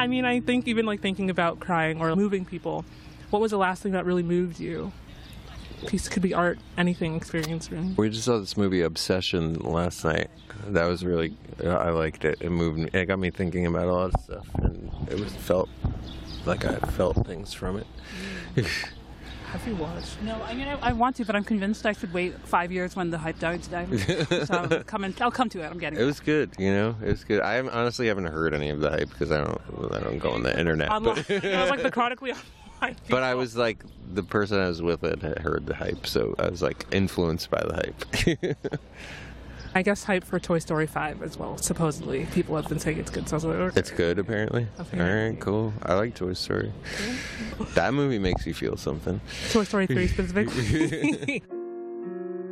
I mean, I think even like thinking about crying or moving people, what was the last thing that really moved you? Piece could be art, anything, experience. Really. We just saw this movie Obsession last night. That was really, I liked it. It moved me. It got me thinking about a lot of stuff, and felt like I felt things from it. Have you watched? No, I mean, I want to, but I'm convinced I should wait 5 years when the hype dies down. So I'll come to it. I'm getting it. It was good, you know. It was good. I honestly haven't heard any of the hype because I don't go on the internet. But, I was like the chronically online. But I was like, the person I was with had heard the hype, so I was like influenced by the hype. I guess hype for Toy Story 5 as well. Supposedly, people have been saying it's good. So I was like, okay. It's good, apparently. All right, cool. I like Toy Story. That movie makes you feel something. Toy Story 3 specifically.